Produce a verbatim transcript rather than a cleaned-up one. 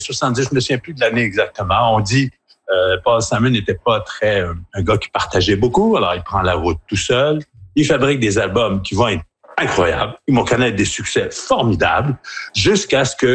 soixante-dix, je me souviens plus de l'année exactement. On dit euh, Paul Simon n'était pas très euh, un gars qui partageait beaucoup, alors il prend la route tout seul. Il fabrique des albums qui vont être incroyables. Ils vont connaître des succès formidables jusqu'à ce que